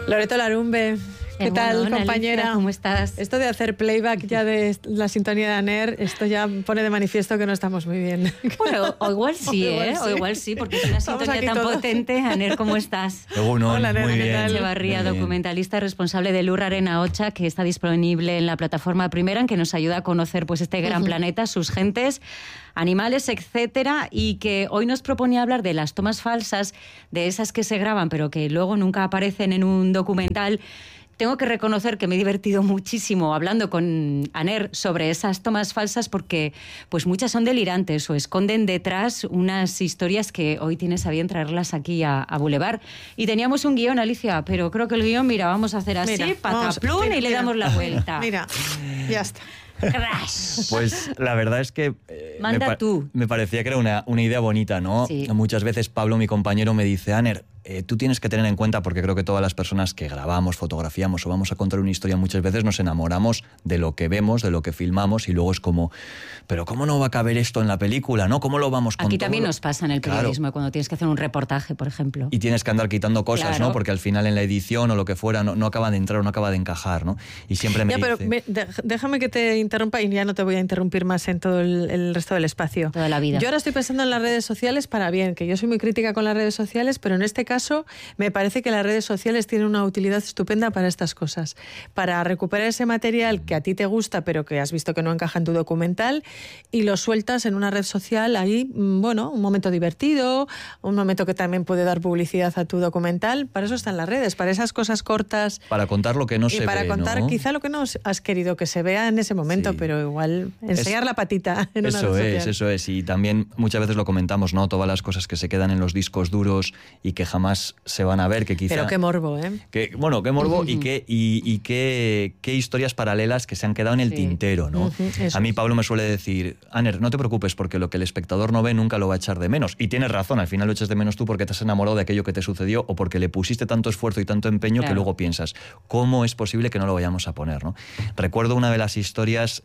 Loreto Larumbe, ¿qué tal, compañera? Alicia, ¿cómo estás? Esto de hacer playback ya de la sintonía de Aner, esto ya pone de manifiesto que no estamos muy bien. Bueno, o igual sí, o igual sí, porque es una sintonía tan potente. Aner, ¿cómo estás? Hola, Aner, muy bien. Echevarría, documentalista responsable de Lur Arena Ocha, que está disponible en la plataforma Primera, en que nos ayuda a conocer pues este gran planeta, sus gentes, animales, etcétera, y que hoy nos proponía hablar de las tomas falsas, de esas que se graban pero que luego nunca aparecen en un documental. Tengo que reconocer que me he divertido muchísimo hablando con Aner sobre esas tomas falsas porque pues muchas son delirantes o esconden detrás unas historias que hoy tienes a bien traerlas aquí a Boulevard. Y teníamos un guión, Alicia, pero creo que el guión, mira, vamos a hacer así, pataplum, y le damos la vuelta. Mira, ya está. Crash. Pues la verdad es que tú. Me parecía que era una idea bonita, ¿no? Sí. Muchas veces Pablo, mi compañero, me dice, Aner, tú tienes que tener en cuenta, porque creo que todas las personas que grabamos, fotografiamos o vamos a contar una historia, muchas veces nos enamoramos de lo que vemos, de lo que filmamos, y luego es como, pero ¿cómo no va a caber esto en la película? ¿No? ¿Cómo lo vamos con Aquí todo? también nos pasa en el periodismo, Claro. cuando tienes que hacer un reportaje, por ejemplo. Y tienes que andar quitando cosas, Claro. ¿no? Porque al final en la edición o lo que fuera no acaba de entrar o no acaba de encajar, ¿no? Y siempre me Ya, dice... pero déjame que te interrumpa y ya no te voy a interrumpir más en todo el resto del espacio. Toda la vida. Yo ahora estoy pensando en las redes sociales para bien, que yo soy muy crítica con las redes sociales, pero en este caso me parece que las redes sociales tienen una utilidad estupenda para estas cosas, para recuperar ese material que a ti te gusta pero que has visto que no encaja en tu documental y lo sueltas en una red social ahí, bueno, un momento divertido, un momento que también puede dar publicidad a tu documental. Para eso están las redes, para esas cosas cortas. Para contar lo que no se ve, y para contar ¿no? quizá lo que no has querido que se vea en ese momento, Sí. pero igual enseñar la patita en una red social. Eso es. Y también muchas veces lo comentamos, ¿no? Todas las cosas que se quedan en los discos duros y que jamás se van a ver, que quizá... Pero qué morbo, ¿eh? Qué morbo y qué historias paralelas que se han quedado en el tintero, ¿no? Eso A mí es. Pablo me suele decir, Aner, no te preocupes porque lo que el espectador no ve nunca lo va a echar de menos. Y tienes razón, al final lo echas de menos tú porque te has enamorado de aquello que te sucedió o porque le pusiste tanto esfuerzo y tanto empeño que luego piensas, ¿cómo es posible que no lo vayamos a poner, ¿no? Recuerdo una de las historias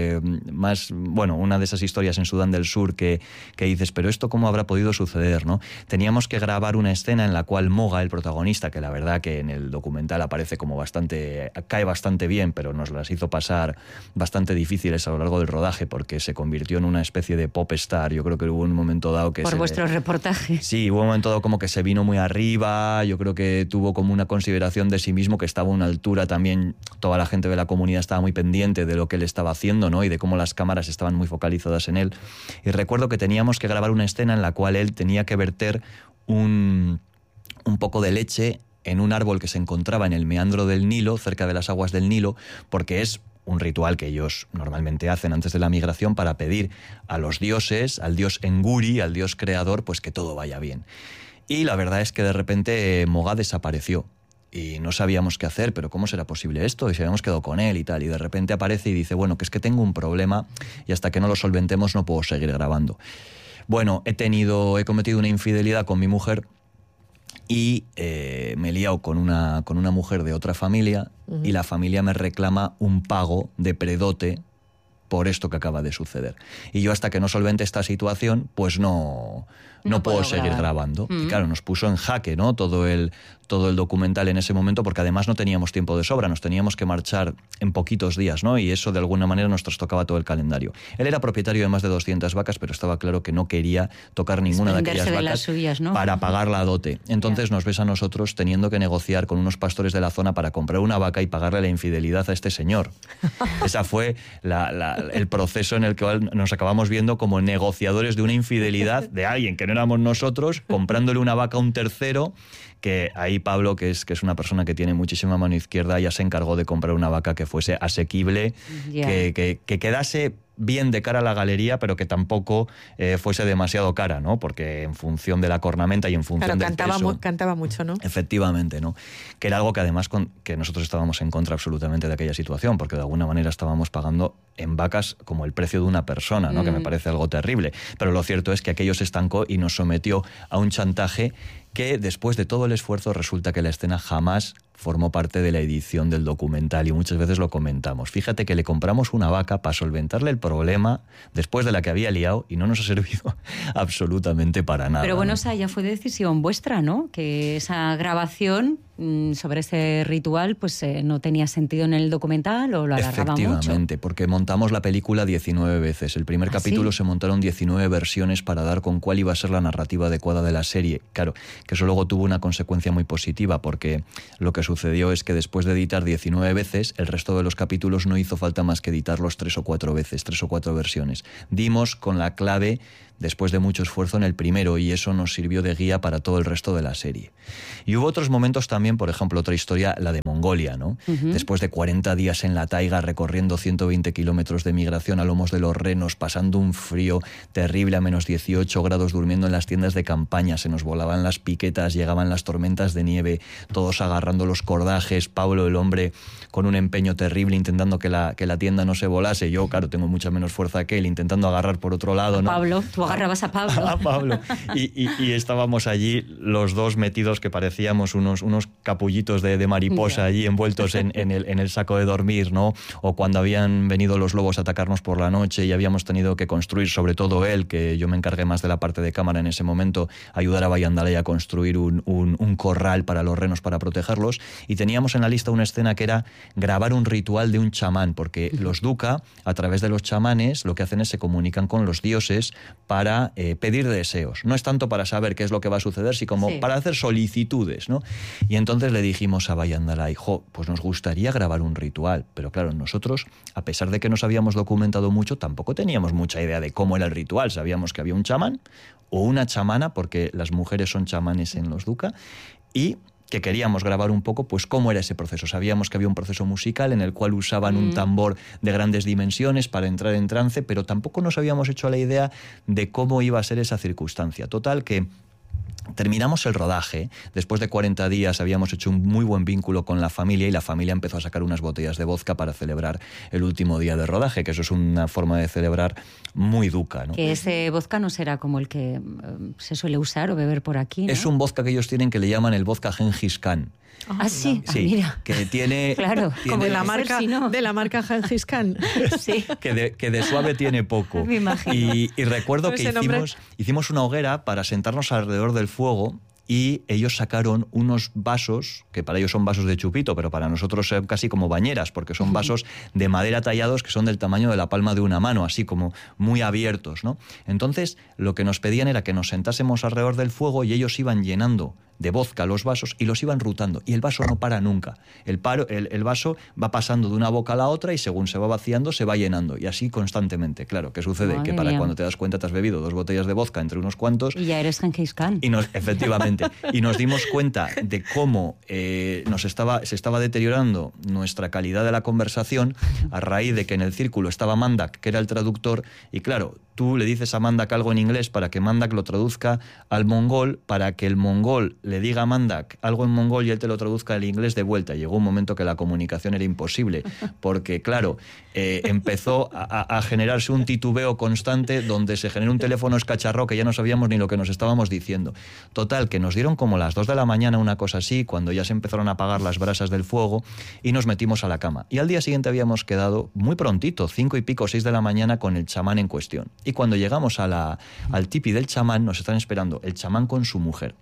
una de esas historias en Sudán del Sur que dices, pero ¿esto cómo habrá podido suceder, no? Teníamos que grabar una escena en la cual Moga, el protagonista, que la verdad que en el documental aparece como cae bastante bien, pero nos las hizo pasar bastante difíciles a lo largo del rodaje porque se convirtió en una especie de pop star. Yo creo que hubo un momento dado que... Por vuestro reportaje. Sí, hubo un momento dado como que se vino muy arriba, yo creo que tuvo como una consideración de sí mismo que estaba a una altura también, toda la gente de la comunidad estaba muy pendiente de lo que él estaba haciendo, ¿no? Y de cómo las cámaras estaban muy focalizadas en él. Y recuerdo que teníamos que grabar una escena en la cual él tenía que verter un poco de leche en un árbol que se encontraba en el meandro del Nilo, cerca de las aguas del Nilo, porque es un ritual que ellos normalmente hacen antes de la migración para pedir a los dioses, al dios Enguri, al dios creador, pues que todo vaya bien. Y la verdad es que de repente Moga desapareció. Y no sabíamos qué hacer, pero ¿cómo será posible esto? Y se habíamos quedado con él y tal. Y de repente aparece y dice, bueno, que es que tengo un problema y hasta que no lo solventemos no puedo seguir grabando. Bueno, he cometido una infidelidad con mi mujer y me he liado con una mujer de otra familia y la familia me reclama un pago de predote por esto que acaba de suceder. Y yo hasta que no solvente esta situación, pues no puedo seguir grabando. Y claro, nos puso en jaque, ¿no? Todo el documental en ese momento, porque además no teníamos tiempo de sobra, nos teníamos que marchar en poquitos días, ¿no? Y eso de alguna manera nos trastocaba todo el calendario. Él era propietario de más de 200 vacas, pero estaba claro que no quería tocar ninguna de aquellas vacas las suyas, ¿no? para pagar la dote. Entonces nos ves a nosotros teniendo que negociar con unos pastores de la zona para comprar una vaca y pagarle la infidelidad a este señor. Esa fue el proceso en el que nos acabamos viendo como negociadores de una infidelidad de alguien que no éramos nosotros, comprándole una vaca a un tercero, que ahí Pablo, que es una persona que tiene muchísima mano izquierda, ya se encargó de comprar una vaca que fuese asequible, que quedase bien de cara a la galería, pero que tampoco fuese demasiado cara, ¿no? Porque en función de la cornamenta y en función del peso... cantaba mucho, ¿no? Efectivamente, ¿no? Que era algo que además que nosotros estábamos en contra absolutamente de aquella situación, porque de alguna manera estábamos pagando en vacas como el precio de una persona, ¿no? Que me parece algo terrible. Pero lo cierto es que aquello se estancó y nos sometió a un chantaje que después de todo el esfuerzo resulta que la escena jamás formó parte de la edición del documental y muchas veces lo comentamos. Fíjate que le compramos una vaca para solventarle el problema después de la que había liado y no nos ha servido absolutamente para nada. Pero bueno, ¿no? esa ya fue decisión vuestra, ¿no? Que esa grabación sobre ese ritual, pues no tenía sentido en el documental o lo alargaba mucho. Efectivamente, porque montamos la película 19 veces. El primer capítulo se montaron 19 versiones para dar con cuál iba a ser la narrativa adecuada de la serie. Claro, que eso luego tuvo una consecuencia muy positiva, porque lo que sucedió es que después de editar 19 veces, el resto de los capítulos no hizo falta más que editarlos 3 o 4 veces, 3 o 4 versiones. Dimos con la clave después de mucho esfuerzo en el primero, y eso nos sirvió de guía para todo el resto de la serie. Y hubo otros momentos también, por ejemplo, otra historia, la de Mongolia, ¿no? Después de 40 días en la taiga, recorriendo 120 kilómetros de migración a lomos de los renos, pasando un frío terrible a menos 18 grados, durmiendo en las tiendas de campaña, se nos volaban las piquetas, llegaban las tormentas de nieve, todos agarrando los cordajes, Pablo, el hombre, con un empeño terrible, intentando que la tienda no se volase. Yo, claro, tengo mucha menos fuerza que él, intentando agarrar por otro lado, ¿no? Pablo, tú agarrabas a Pablo. A Pablo. Y estábamos allí los dos metidos, que parecíamos unos capullitos de mariposa allí envueltos en el saco de dormir, ¿no? O cuando habían venido los lobos a atacarnos por la noche y habíamos tenido que construir, sobre todo él, que yo me encargué más de la parte de cámara en ese momento, ayudar a Bayandalay a construir un corral para los renos para protegerlos, y teníamos en la lista una escena que era grabar un ritual de un chamán, porque los duca, a través de los chamanes, lo que hacen es se comunican con los dioses para pedir deseos. No es tanto para saber qué es lo que va a suceder, sino como para hacer solicitudes, ¿no? Y entonces le dijimos a Bayandalay, pues nos gustaría grabar un ritual, pero claro, nosotros, a pesar de que nos habíamos documentado mucho, tampoco teníamos mucha idea de cómo era el ritual. Sabíamos que había un chamán o una chamana, porque las mujeres son chamanes en los duca, y que queríamos grabar un poco pues cómo era ese proceso. Sabíamos que había un proceso musical en el cual usaban un tambor de grandes dimensiones para entrar en trance, pero tampoco nos habíamos hecho la idea de cómo iba a ser esa circunstancia. Total, que terminamos el rodaje. Después de 40 días habíamos hecho un muy buen vínculo con la familia, y la familia empezó a sacar unas botellas de vodka para celebrar el último día de rodaje, que eso es una forma de celebrar muy duca, ¿no? Que ese vodka no será como el que se suele usar o beber por aquí, ¿no? Es un vodka que ellos tienen, que le llaman el vodka Gengis Khan. Ah, sí, mira. Que tiene... Claro, como la marca, de la marca Gengis Khan. Sí. Que de suave tiene poco. Me imagino. Y recuerdo que hicimos una hoguera para sentarnos alrededor del fuego, y ellos sacaron unos vasos, que para ellos son vasos de chupito, pero para nosotros son casi como bañeras, porque son vasos de madera tallados que son del tamaño de la palma de una mano, así como muy abiertos, ¿no? Entonces, lo que nos pedían era que nos sentásemos alrededor del fuego, y ellos iban llenando de vodka los vasos y los iban rutando, y el vaso no para nunca. El vaso va pasando de una boca a la otra, y según se va vaciando se va llenando, y así constantemente. Claro, ¿qué sucede? Madre que para mía. Cuando te das cuenta te has bebido 2 botellas de vodka entre unos cuantos, Y ya eres Gengis Khan. efectivamente, y nos dimos cuenta de cómo se estaba deteriorando nuestra calidad de la conversación a raíz de que en el círculo estaba Mandak, que era el traductor, y claro, tú le dices a Mandak algo en inglés para que Mandak lo traduzca al mongol, para que el mongol le diga a Mandak algo en mongol y él te lo traduzca al inglés de vuelta. Llegó un momento que la comunicación era imposible, porque claro, empezó a generarse un titubeo constante, donde se generó un teléfono escacharrado que ya no sabíamos ni lo que nos estábamos diciendo. Total, que nos dieron como las 2 de la mañana, una cosa así, cuando ya se empezaron a apagar las brasas del fuego, y nos metimos a la cama. Y al día siguiente habíamos quedado muy prontito, 5 y pico, 6 de la mañana, con el chamán en cuestión. Y cuando llegamos al tipi del chamán, nos están esperando el chamán con su mujer.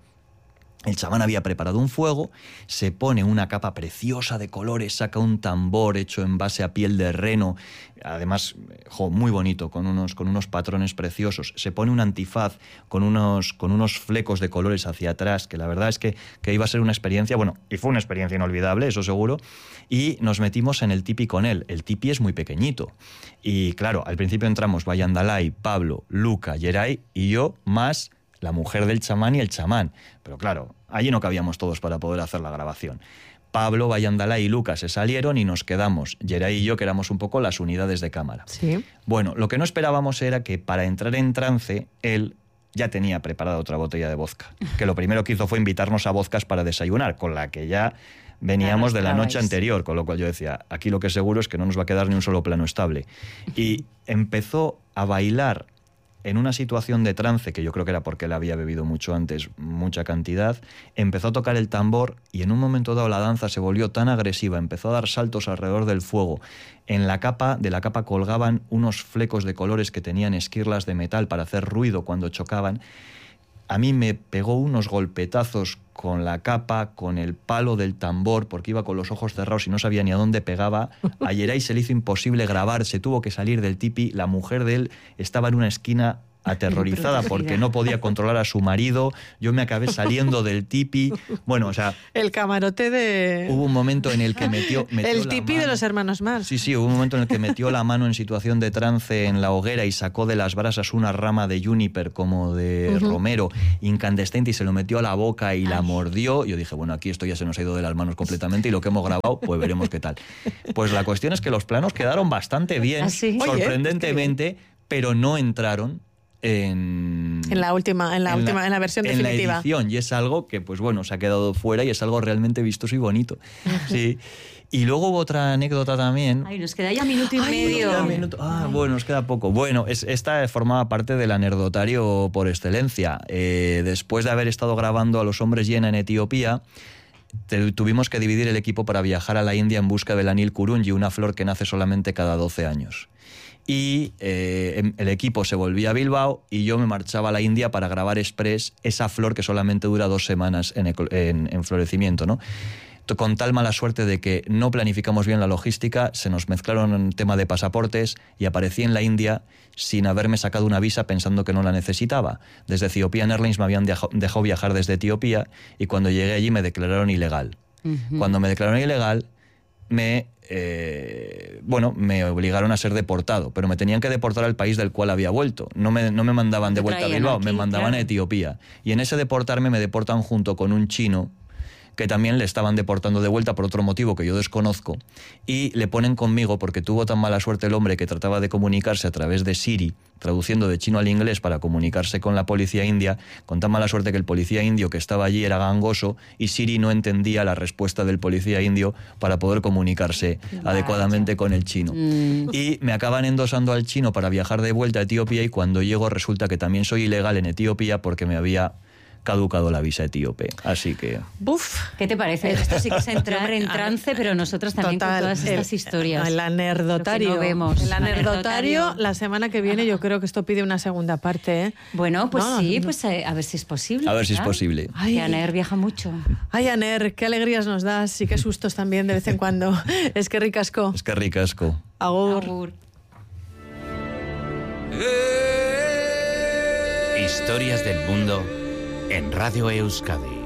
El chamán había preparado un fuego, se pone una capa preciosa de colores, saca un tambor hecho en base a piel de reno, además muy bonito, con unos patrones preciosos. Se pone un antifaz con unos flecos de colores hacia atrás, que la verdad es que iba a ser una experiencia, y fue una experiencia inolvidable, eso seguro. Y nos metimos en el tipi con él. El tipi es muy pequeñito. Y claro, al principio entramos Bayandalay, Pablo, Luca, Yeray y yo, más la mujer del chamán y el chamán. Pero claro, allí no cabíamos todos para poder hacer la grabación. Pablo, Bayandalay y Lucas se salieron y nos quedamos, Yeray y yo, que éramos un poco las unidades de cámara. Sí. Bueno, lo que no esperábamos era que para entrar en trance, él ya tenía preparada otra botella de vodka. Que lo primero que hizo fue invitarnos a vodkas para desayunar, con la que ya veníamos de la noche anterior, con lo cual yo decía, aquí lo que seguro es que no nos va a quedar ni un solo plano estable. Y empezó a bailar en una situación de trance, que yo creo que era porque él había bebido mucho antes, mucha cantidad. Empezó a tocar el tambor, y en un momento dado la danza se volvió tan agresiva, empezó a dar saltos alrededor del fuego. De la capa colgaban unos flecos de colores que tenían esquirlas de metal para hacer ruido cuando chocaban. a mí me pegó unos golpetazos con la capa, con el palo del tambor, porque iba con los ojos cerrados y no sabía ni a dónde pegaba. A Yeray se le hizo imposible grabar, se tuvo que salir del tipi. La mujer de él estaba en una esquina aterrorizada porque no podía controlar a su marido. Yo me acabé saliendo del tipi. Bueno, o sea... El camarote de... Hubo un momento en el que metió el tipi de los hermanos Marx. Sí, hubo un momento en el que metió la mano en situación de trance en la hoguera y sacó de las brasas una rama de juniper como de romero incandescente y se lo metió a la boca y la mordió. Yo dije, bueno, aquí esto ya se nos ha ido de las manos completamente y lo que hemos grabado, pues veremos qué tal. Pues la cuestión es que los planos quedaron bastante bien, ¿sí? sorprendentemente, pero no entraron en la versión definitiva. En la edición, y es algo que, pues bueno, se ha quedado fuera y es algo realmente vistoso y bonito. Sí. Y luego hubo otra anécdota también. Ay, nos queda ya minuto y medio. Bueno, nos queda poco. Bueno, esta formaba parte del anecdotario por excelencia. Después de haber estado grabando a los hombres hiena en Etiopía, tuvimos que dividir el equipo para viajar a la India en busca del anil kurungi, una flor que nace solamente cada 12 años. Y el equipo se volvía a Bilbao y yo me marchaba a la India para grabar express esa flor que solamente dura 2 semanas en florecimiento, ¿no? Con tal mala suerte de que no planificamos bien la logística, se nos mezclaron el tema de pasaportes y aparecí en la India sin haberme sacado una visa pensando que no la necesitaba. Desde Ethiopian Airlines me habían dejado viajar desde Etiopía y cuando llegué allí me declararon ilegal. Cuando me declararon ilegal, me obligaron a ser deportado, pero me tenían que deportar al país del cual había vuelto. No me mandaban de vuelta a Bilbao, me mandaban a Etiopía. Y en ese deportarme me deportan junto con un chino que también le estaban deportando de vuelta por otro motivo que yo desconozco, y le ponen conmigo porque tuvo tan mala suerte el hombre que trataba de comunicarse a través de Siri, traduciendo de chino al inglés para comunicarse con la policía india, con tan mala suerte que el policía indio que estaba allí era gangoso y Siri no entendía la respuesta del policía indio para poder comunicarse adecuadamente con el chino. Y me acaban endosando al chino para viajar de vuelta a Etiopía y cuando llego resulta que también soy ilegal en Etiopía porque me había caducado la visa etíope, así que... ¡Buf! ¿Qué te parece? Esto sí que es entrar en trance, pero nosotros también con todas estas historias. El anecdotario. No vemos. El anecdotario, la semana que viene yo creo que esto pide una segunda parte, ¿eh? Bueno, pues pues a ver si es posible. A ver si es posible. Ay, que Aner viaja mucho. Ay, Aner, qué alegrías nos das y qué sustos también de vez en cuando. Es que ricasco. Es que ricasco. Agur. Agur. Historias del mundo en Radio Euskadi.